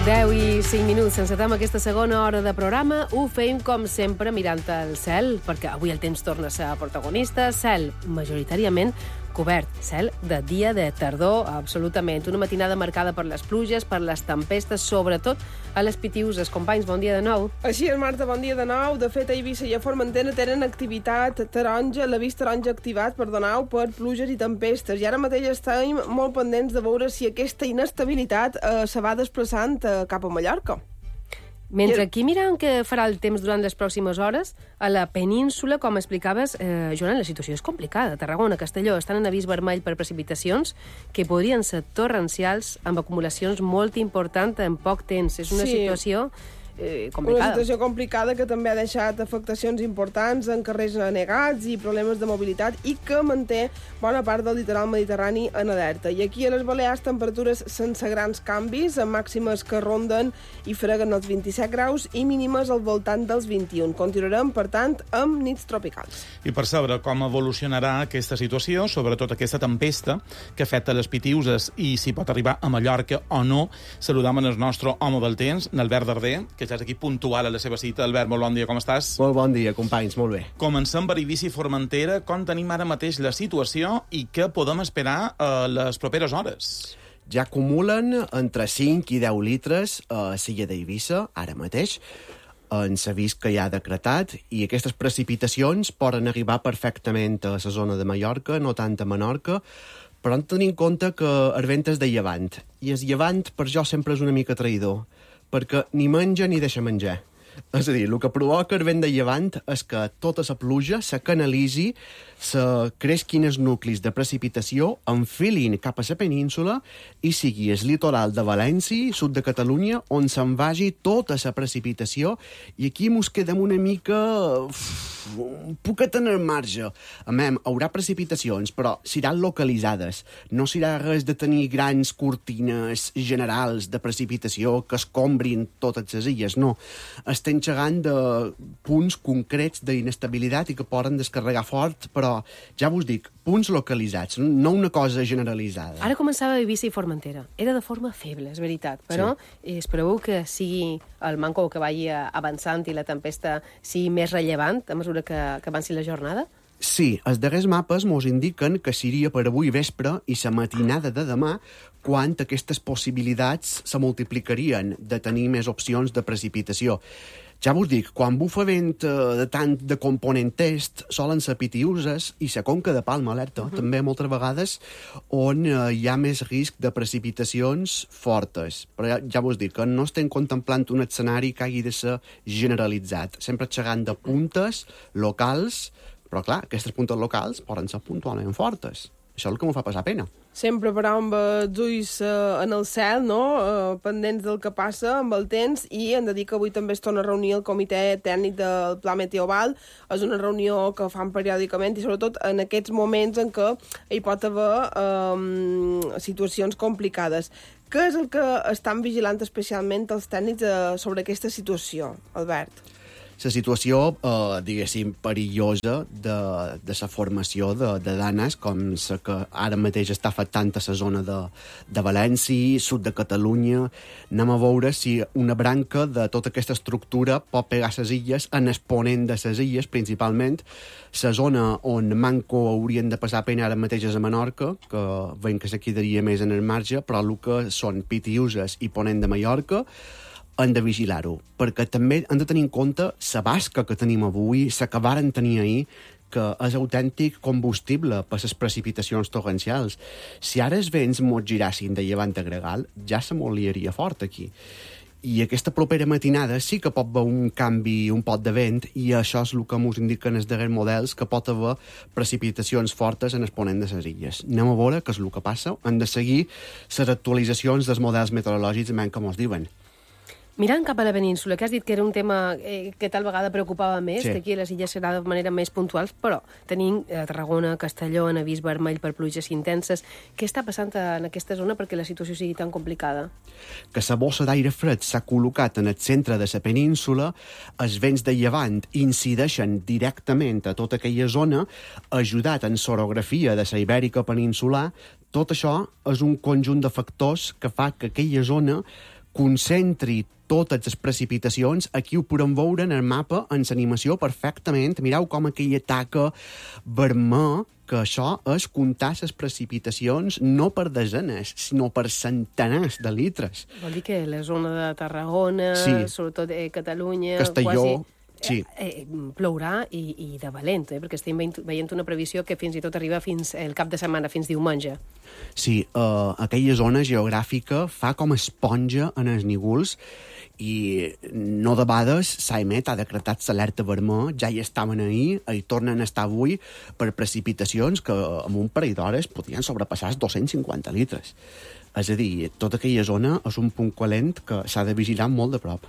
10:05. Encetem aquesta segona hora de programa. Ho fem, com sempre, mirant el cel, perquè avui el temps torna a ser protagonista. Cel majoritàriament cobert, cel de dia de tardor, absolutament. Una matinada marcada per les pluges, per les tempestes, sobretot a les Pitiuses. Companys, bon dia de nou. Així és, Marta, bon dia de nou. De fet, a Eivissa i a Formentera tenen activitat taronja, l'avís taronja activat, per pluges i tempestes. I ara mateix estem molt pendents de veure si aquesta inestabilitat se va desplaçant cap a Mallorca. Mentre aquí mirant què farà el temps durant les pròximes hores, a la península, com explicaves, Joan, la situació és complicada. Tarragona, Castelló estan en avís vermell per precipitacions que podrien ser torrencials amb acumulacions molt importants en poc temps. És una situació complicada. Una situació complicada que també ha deixat afectacions importants en carrers anegats i problemes de mobilitat i que manté bona part del litoral mediterrani en alerta. I aquí a les Balears temperatures sense grans canvis, amb màximes que ronden i freguen els 27 graus i mínimes al voltant dels 21. Continuarem, per tant, amb nits tropicals. I per saber com evolucionarà aquesta situació, sobretot aquesta tempesta que afecta les Pitiuses i si pot arribar a Mallorca o no, saludam el nostre home del temps, Albert Darder, que ja és aquí puntual a la seva cita. Albert, molt bon dia, com estàs? Molt bon dia, companys, molt bé. Comencem per Eivissa i Formentera. Com tenim ara mateix la situació i què podem esperar a les properes hores? Ja acumulen entre 5 i 10 litres a Silla d'Eivissa, ara mateix, en l'avís que hi ha decretat, i aquestes precipitacions poden arribar perfectament a la zona de Mallorca, no tant a Menorca, però hem de tenir en compte que el vent és de llevant, i el llevant per jo sempre és una mica traïdor, perquè ni menja ni deixa menjar. És a dir, el que provoca el vent de llevant és que tota la pluja se canalitzi, se creixin els nuclis de precipitació, enfilin cap a la península i sigui el litoral de València, sud de Catalunya, on se'n vagi tota la precipitació, i aquí mos quedem una mica un poquet en el marge. Haurà precipitacions, però seran localitzades. No serà res de tenir grans cortines generals de precipitació que escombrin totes les illes, no. Estem xerrant de punts concrets d'inestabilitat i que poden descarregar fort, però ja vos dic, punts localitzats, no una cosa generalitzada. Ara començava Eivissa i Formentera. Era de forma feble, és veritat, però espereu que sigui el manco que vagi avançant i la tempesta sigui més rellevant a mesura que avanci la jornada? Sí, els darrers mapes mos indiquen que seria per avui vespre i la matinada de demà quan aquestes possibilitats se multiplicarien de tenir més opcions de precipitació. Ja vos dic, quan bufa vent de tant de component est, solen ser Pitiuses i la Conca de Palma, alerta, també moltes vegades, on hi ha més risc de precipitacions fortes. Però ja vos dic que no estem contemplant un escenari que hagi de ser generalitzat. Sempre xerrant de puntes locals, però clar, aquestes puntes locals poden ser puntualment fortes. Això és el que m'ho fa passar pena. Sempre però amb els ulls en el cel, no? Pendents del que passa amb el temps, i hem de dir que avui també es torna a reunir el comitè tècnic del Pla Meteoval. És una reunió que fan periòdicament i sobretot en aquests moments en què hi pot haver situacions complicades. Què és el que estan vigilant especialment els tècnics sobre aquesta situació, Albert? La situació, diguéssim, perillosa de la formació de danes, com la que ara mateix està afectant a la zona de València, sud de Catalunya. Anem a veure si una branca de tota aquesta estructura pot pegar a les illes, en exponent de les illes, principalment. La zona on manco haurien de passar pena ara mateix és a Menorca, que veiem que se quedaria més en el marge, però el que són Pitiuses i ponent de Mallorca, hem de vigilar-ho, perquè també hem de tenir en compte la basca que tenim avui, la que varen tenir ahir, que és autèntic combustible per les precipitacions torrencials. Si ara els vents mos girassin de llevant a gregal, ja se mos liaria fort aquí. I aquesta propera matinada sí que pot haver un canvi, un pot de vent, i això és el que ens indiquen els darrers models, que pot haver precipitacions fortes en exponent de les illes. Anem a veure què és el que passa. Hem de seguir les actualitzacions dels models meteorològics que ens diuen. Mirant cap a la península, que has dit que era un tema que tal vegada preocupava més, que aquí a les illes serà de manera més puntual, però tenim Tarragona, Castelló, en avís vermell per pluges intenses. Què està passant en aquesta zona perquè la situació sigui tan complicada? Que la bossa d'aire fred s'ha col·locat en el centre de la península, els vents de llevant incideixen directament a tota aquella zona, ajudat en l'orografia de la Ibèrica peninsular. Tot això és un conjunt de factors que fa que aquella zona concentri totes les precipitacions. Aquí ho podem veure en el mapa, en l'animació, perfectament. Mireu com aquella taca vermell, que això és comptar les precipitacions no per desenes, sinó per centenars de litres. Vol dir que la zona de Tarragona, Sí. sobretot Catalunya... Castelló, quasi, sí. plourà i de valent, perquè estem veient una previsió que fins i tot arriba fins el cap de setmana, fins diumenge. Sí, aquella zona geogràfica fa com esponja en els nígols i no de vegades s'emet, ha decretat l'alerta vermell, ja hi estaven ahir, hi tornen a estar avui per precipitacions que en un parell d'hores podrien sobrepassar els 250 litres. És a dir, tota aquella zona és un punt calent que s'ha de vigilar molt de prop.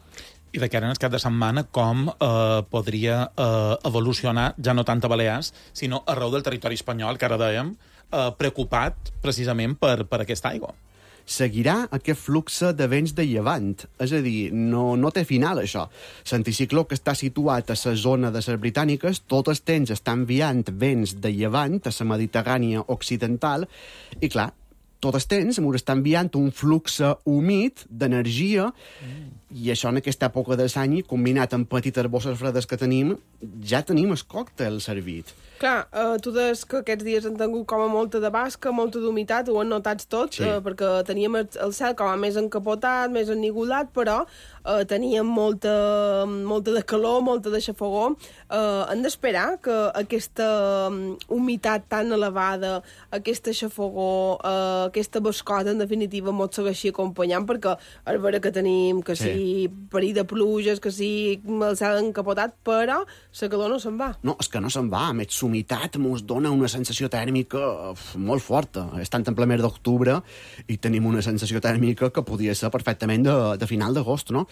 I de cara en el cap de setmana, com podria evolucionar, ja no tant a Balears, sinó arreu del territori espanyol, que ara dèiem, preocupat precisament per aquesta aigua. Seguirà aquest flux de vents de llevant. És a dir, no té final, això. L'anticicló que està situat a la zona de les Britàniques tot el temps està enviant vents de llevant a la Mediterrània occidental i, clar, tot el temps ens està enviant un flux humit d'energia i això en aquesta època de l'any, combinat amb petites bosses fredes que tenim, ja tenim el còctel servit. Clar, tu deies que aquests dies han tingut com a molta de basca, molta d'humitat, ho han notat tots, Sí. perquè teníem el cel com a més encapotat, més ennigolat, però teníem molta de calor, molta de xafogó. Hem d'esperar que aquesta humitat tan elevada, aquesta xafogó, aquesta bascota, en definitiva, mos segueixi acompanyant, perquè el veure que tenim, que sí, perill de pluges, que sí, el cel encapotat, però la calor no se'n va. No, és que no se'n va. Més humitat ens dona una sensació tèrmica molt forta. Estan en ple mes d'octubre i tenim una sensació tèrmica que podia ser perfectament de final d'agost, no?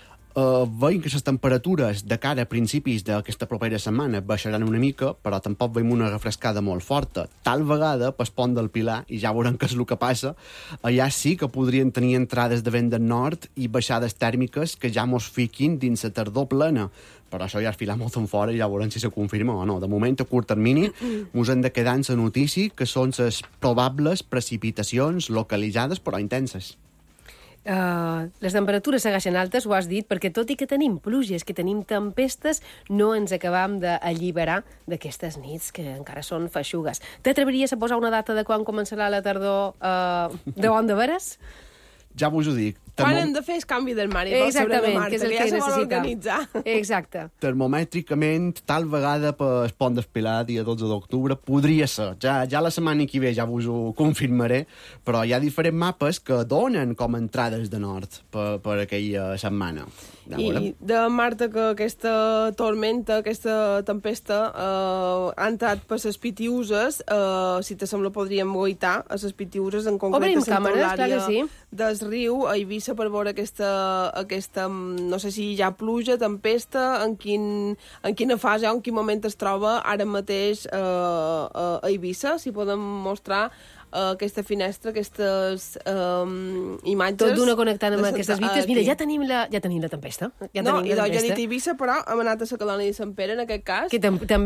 Veiem que les temperatures de cara a principis d'aquesta propera setmana baixaran una mica, però tampoc veiem una refrescada molt forta. Tal vegada, pel pont del Pilar, i ja veurem què és el que passa, allà sí que podrien tenir entrades de vent del nord i baixades tèrmiques que ja mos fiquin dins la tardor plena. Però això ja es fila molt en fora i ja veurem si se confirma o no. De moment, a curt termini, ens hem de quedar en la notícia que són les probables precipitacions localitzades però intenses. Les temperatures segueixen altes, ho has dit, perquè tot i que tenim pluges, que tenim tempestes, no ens acabam d'alliberar d'aquestes nits que encara són feixugues. T'atreviries a posar una data de quan començarà la tardor de bon de veres? Ja vos ho dic. Quan hem de fer el canvi del mar i pel sobre de Marta, que és el que que ja se vol necessita. organitzar. Exacte. Termomètricament, tal vegada per pont del Pilar, dia 12 d'octubre, podria ser. Ja la setmana que ve ja vos ho confirmaré, però hi ha diferents mapes que donen com entrades de nord per aquella setmana. Ja I de Marta, que aquesta tormenta, aquesta tempesta ha entrat per les Pitiuses, si te sembla podríem goitar a les Pitiuses, en concret Obrim a Santa càmeres, clar que Eulària sí. del Riu, a Eivissa, per veure aquesta no sé si hi ha pluja, tempesta, en quina fase o en quin moment es troba ara mateix a Eivissa, si podem mostrar aquesta finestra, aquestes imatges... Tot d'una connectant amb aquestes vistes. Mira, aquí. ja tenim la tempesta. Ja he dit Eivissa, però hem anat a la colònia de Sant Pere, en aquest cas. Que també